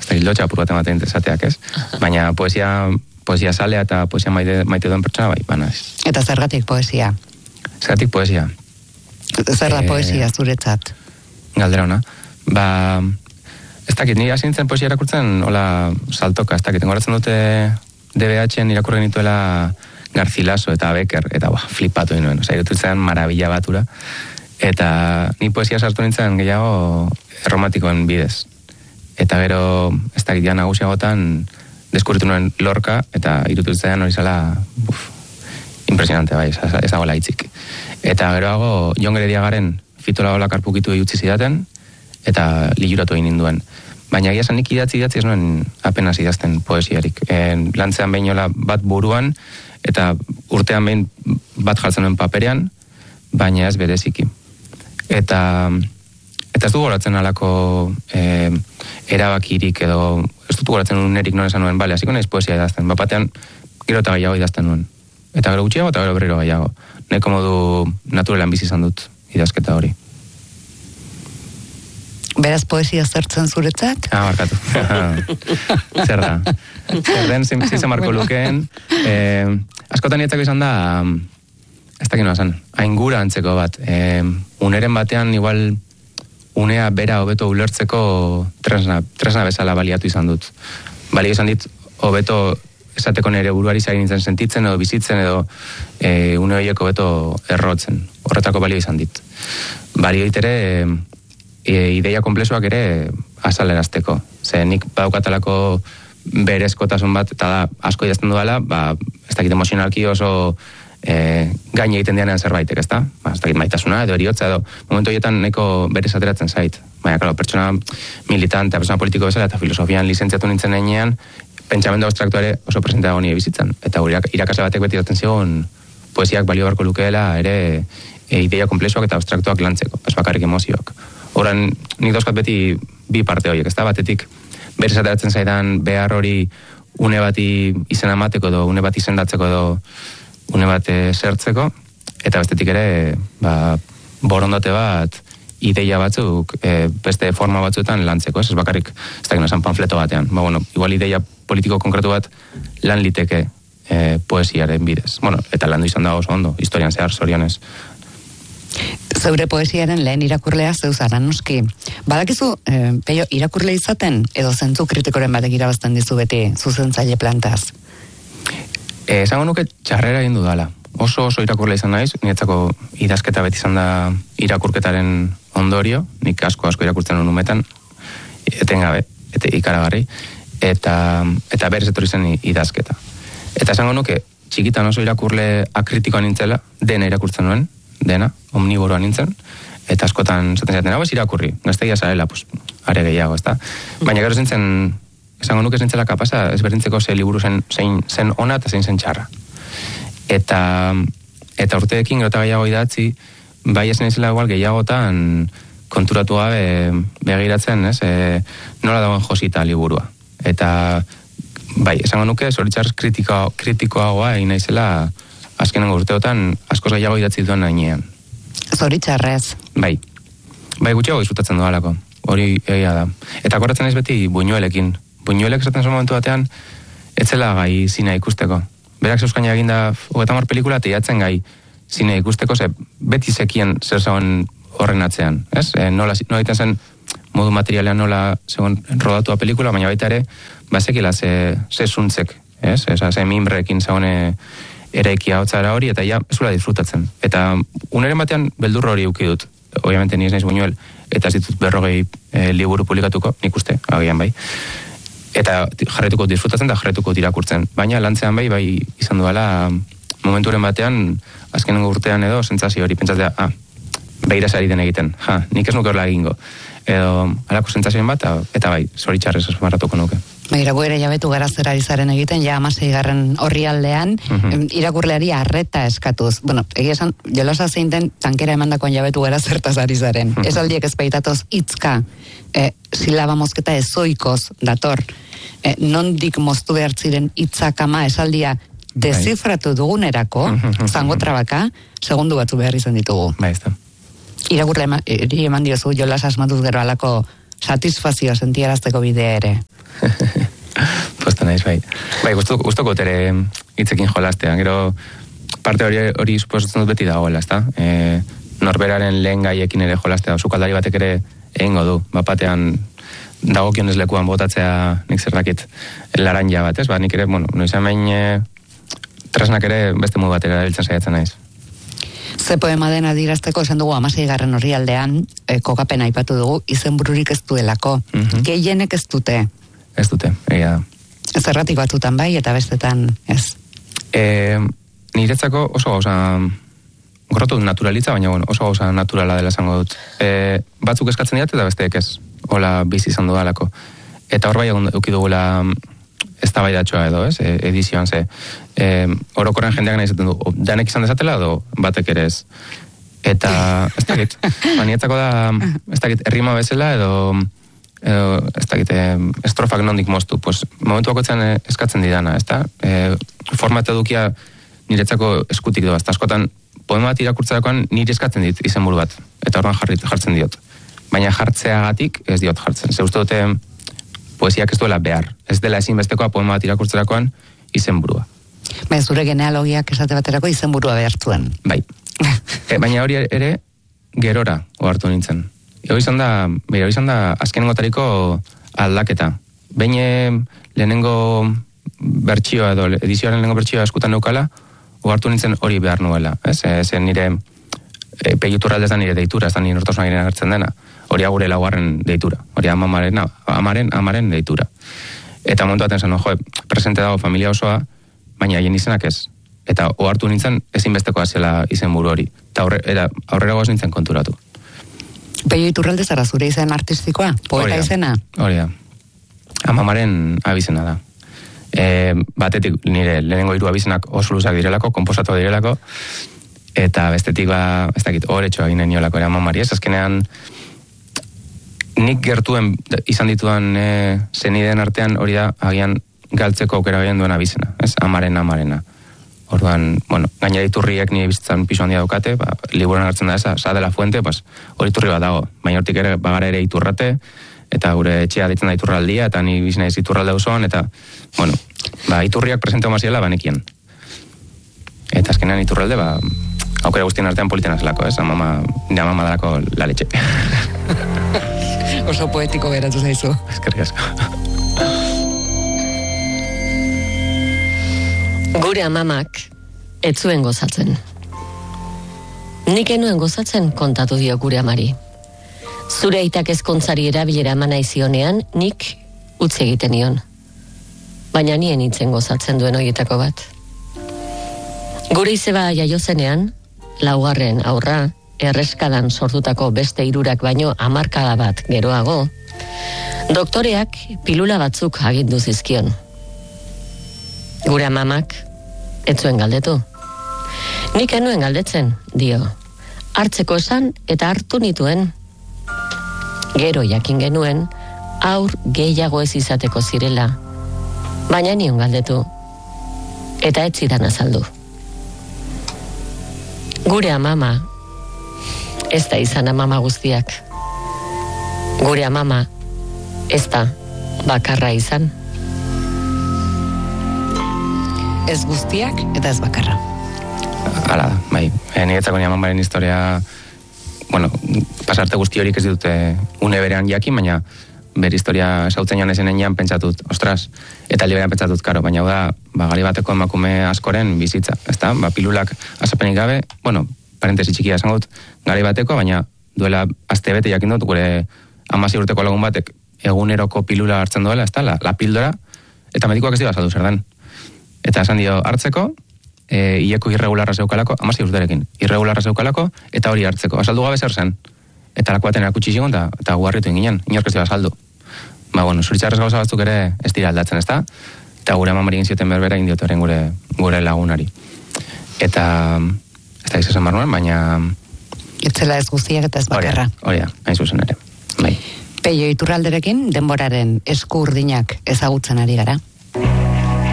lotxa apur bat ematen interesateak, ez? Baina poesia salea eta poesia maite duen pertsona, bai, banaz. Eta zergatik poesia? Zergatik poesia. Zer da poesia zuretzat? Galdera ona. Ez dakit, nire hasi nintzen poesia irakurtzen, hola, saltoka, ez dakit, engoratzen dute DBH-en irakurren nituela Garcilaso eta Becker, eta flipatu nuen, irututzen marabila batura, eta ni poesia sartu nintzen gehiago erromantikoen bidez. Eta gero, ez dakit, ja nagusiagotan deskurritu nuen Lorca, eta irututzen hori zela, impresionante, bai, ez dagoela hitzik. Eta geroago, Jon Gerediagaren Fitola Ola karpukitu utzi zidaten, eta liluratu egin ninduen. Baina egia nik idatzi ez nuen apenas idazten poesiarik. Lantzean behin bat buruan, eta urtean behin bat jartzen nuen paperean, baina ez bereziki. Eta ez du goratzen alako erabakirik edo ez dut goratzen unerik non esan nuen, bale, hasiko naiz poesia idazten. Bapatean, gero eta gehiago idazten nuen. Eta gero gutxiago eta gero berriro gehiago. Neko modu naturalan bizi izan dut idazketa hori. Beraz poesia zertzen zuretzat? Barkatu. Zer da. Zer den, zizen marko lukeen. Askotan nietzako izan da, ez dakit noa zan, aingura antzeko bat. Uneren batean, igual, unea bera hobeto ulertzeko tresna bezala baliatu izan dut. Balio izan dit, hobeto esateko nire buruari zari nintzen sentitzen edo bizitzen edo une horiek hobeto errotzen. Horretako balio izan dit. Balio itere ideia komplexuak ere azalerazteko. Ze nik badaukatalako berezkotasun bat, eta da asko idazten duela, ez dakit emozionalki oso gaine egiten dianean zerbaitek, ez da? Ez dakit maitasuna edo eriotza edo momentu horietan neko berez ateratzen zait. Baina, klaro, pertsona militante, pertsona politiko bezala eta filosofian lizentziatu nintzen heinean, pentsamendu abstraktu ere oso presente dago nire bizitzan. Eta irakasle batek beti daten zigon poesiak balio barko lukeela ere ideia komplexuak eta abstraktuak lantzeko, ez bakarrik emozioak. Horan, nik dauzkat beti bi parte horiek, ez da? Batetik, berez ateratzen zaidan behar hori une bati izena emateko edo une bat izendatzeko edo une bat zertzeko, eta bestetik ere, borondate bat, ideia batzuk, beste forma batzuetan lantzeko, ez bakarrik, ez dakit esan panfleto batean. Igual ideia politiko konkretu bat lan liteke poesiaren bidez. Eta landu izan da oso ondo, historian zehar, zorionez. Zeure poesiaren lehen irakurlea zeuzara, noski. Badakizu, Peio, irakurle izaten, edo zentzu kritikoren batek irabazten dizu beti zuzentzaile plantaz? Esango nuke txarrera egin dudala. Oso irakurle izan naiz, niretzako idazketa beti izan da irakurketaren ondorio, nik asko irakurtzen nuen umetan, etengabe, eta ikaragarri, eta berez etorri zen idazketa. Eta esango nuke, txikitan oso irakurle akritikoa nintzela, dena irakurtzen nuen, dena, omniboroa nintzen, eta askotan zaten zaten, hau ez irakurri, gaztegia zarela, are gehiago, ez da? Baina gero zintzen, esango nuke zintzela kapasa, ez berdintzeko ze liburu zen ona eta zein zen txarra. Eta urteekin gero eta gehiago idatzi, bai esan izela igual gehiagotan konturatu gabe begiratzen, ez? Nola dagoen josita liburua. Eta bai, esango nuke, zoritxarrez kritikoagoa egin naizela azkenengo urteotan askoz gehiago idatzi duen nainean. Zoritxarrez? Bai gutxiago disfrutatzen doalako, hori egia da. Eta akordatzen naiz beti Buñuelekin. Buñuelek esaten zuen momentu batean, etzela gai zina ikusteko. Berak Euskaina eginda 30 pelikula eta jatzen gai zina ikusteko, beti zekien zer zagoen horren atzean. Nola egiten zen modu materialean nola zegoen rodatua pelikula, baina baita ere, bazekila ze zuntzek, ze mimrekin zagoen eraikia hotzara hori, eta ja, ez zula disfrutatzen. Eta uneren batean beldur hori euki dut. Obviamente ni ez naiz Buñuel, eta ez ditut 40 liburu publikatuko, nik uste, agian bai. Eta jarretuko disfrutatzen eta jarretuko irakurtzen. Baina lantzean bai izan duela momenturen batean, azkenengo urtean edo, sentsazio hori, pentsatzea, behirazari den egiten, nik ez nuke horrela egingo. Edo, alako sentsazioen bat, eta bai, zoritxarrez esmarratuko nuke. Begira, gu ere jabetu gara zerari zaren egiten, ja 16. orrialdean, irakurleari arreta eskatuz. Egia esan, jolasa zeinten tankera emandakoan jabetu gara zertaz ari zaren. Ez aldiek ezpeitatoz hitzka, silaba mozketa ezoikoz dator. Nondik moztu behar ziren hitzak ama esaldia dezifratu dugunerako, zango trabaka, segundu batzu behar izan ditugu. Bai, ez da. Irakurle eman diozu, jolasa asmatuz gero alako satisfazioa sentiarazteko bidea ere. Posta naiz, bai. Bai, gustoko ere hitzekin jolastean. Gero, parte hori suposatzen dut beti dagoela, ezta? Norberaren lehen gaiekin ere jolastea. Sukaldari batek ere egingo du. Bapatean dagokionez lekuan botatzea nik zerrakit laranja bat, ez? Ba, nik ere, noizean behin tresnak ere beste modu batera erabiltzen saiatzen naiz. Ze poema den adierazteko esan dugu 16. orrialdean kokapen aipatu dugu izenbururik ez duelako. Gehienek ez dute. Ez dute, egia da. Zerratik batutan bai eta bestetan ez. Niretzako oso gauza gorrotu naturalitza, baina oso gauza naturala dela esango dut. Batzuk eskatzen diat eta besteek ez. Hola bizi izan dudalako. Eta hor bai eduki dugula eztabaidatxoa edo, ez? Edizioan ze. Orokorren jendeak nahi izaten du, danek izan dezatela edo batek ere ez. Eta ez dakit, niretzako da, ez dakit, errima bezala edo ez dakit, estrofak nondik moztu, pues, momentu bakoitzan eskatzen didana, ez da? Format edukia niretzako eskutik doa, ez da askotan poema bat irakurtzerakoan nire eskatzen dit izenburu bat, eta orduan jartzen diot. Baina jartzeagatik ez diot jartzen. Ze uste dute poesiak ez duela behar. Ez dela ezinbestekoa poema bat irakurtzerakoan izenburua. Baina zure genealogiak esate baterako izenburua behar zuen. Bai. Baina hori ere gerora ohartu nintzen. Hori izan da azkenengotariko aldaketa. Behin lehenengo bertsioa edo edizioaren lehenengo bertsioa eskutan neukala, ohartu nintzen hori behar nuela. Zen nire Pegiturraldez da nire deitura, ez da nire nortasunak agertzen dena. Hori agure laugarren deitura. Hori amaren deitura. Eta momentu baten zen, presente dago familia osoa, baina haien izenak ez. Eta ohartu nintzen ezinbesteko zela izenburu hori. Eta aurrera goaz nintzen konturatu. Peio Iturralde zara zure izen artistikoa? Poeta izena? Hori da. Amamaren abizena da. Batetik nire lehenengo 3 abizenak oso luzak direlako, konposatu direlako, eta bestetik ez dakit, horretxoa ginen niolako ere amamari. Ez azkenean, nik gertuen izan ditudan zenideen artean hori da agian galtzeko aukera gehien duen abizena, ez? Amarena. Orduan, gainera iturriek nire bizitzan piso handia daukate, liburuan hartzen da esa, Sa de la Fuente, hori iturri bat dago. Baina hortik ere, bagara ere iturrate, eta gure etxea ditzen da iturraldia, eta ni bizina ez iturralde osoan, eta, iturriak presente omaziela banekien. Eta azkenean iturralde, aukera guztien artean politena zelako, ez? Nire amama dalako la leche. Oso poetiko beratu zaizu. Eskerrik asko. Gure amamak ez zuen gozatzen. Nik enuen gozatzen kontatu dio gure amari. Zure aitak ezkontzari erabilera eman aizionean, nik utzi egiten nion. Baina nien nintzen gozatzen duen horietako bat. Gure izeba jaio zenean, 4. aurra, erreskadan sortutako beste 3 baino 10 bat geroago, doktoreak pilula batzuk agindu zizkion. Gure amamak ez zuen galdetu. Nik enuen galdetzen, dio. Hartzeko esan eta hartu nituen. Gero jakin genuen, aur gehiago ez izateko zirela. Baina nion galdetu. Eta ez zidan azaldu. Gure amama ez da izan amama guztiak. Gure amama ez da bakarra izan. Ez guztiak eta ez bakarra. Hala da, bai. Niretzako nire amamaren historia, pasarte guzti horik ez dute une berean jakin, baina bere historia esautzen joan ezenean pentsatut, ostras, eta liberan pentsatut, karo, baina da, gali bateko emakume askoren bizitza, ezta? Pilulak azapenik gabe, parentesi txikia esango dut, gali bateko, baina duela aste bete jakin dut, gure 16 urteko lagun batek eguneroko pilula hartzen duela, ezta? La pildora, eta medikoak ez dira azaldu zer den. Eta esan dio hartzeko, hileko irregularra zeukalako, 16 urterekin, irregularra zeukalako, eta hori hartzeko. Azaldu gabe zer zen. Eta lako baten erakutsi zigun, eta guarritu inginen, inork ez dira azaldu. Zuritzarrez gauza batzuk ere ez dira aldatzen, ezta? Eta gure amamari egin zioten berbera egin diotoren gure lagunari. Eta, ez da izan barnuen, baina... Etzela ez guztiak eta ez bakarra. Hori da, hain zuzen ere. Bai. Peio Iturralderekin denboraren esku urdinak ezagutzen ari gara.